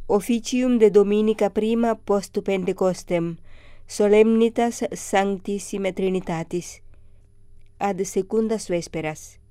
Officium de Dominica prima post Pentecostem, solemnitas Sanctissime Trinitatis, ad secundas vesperas.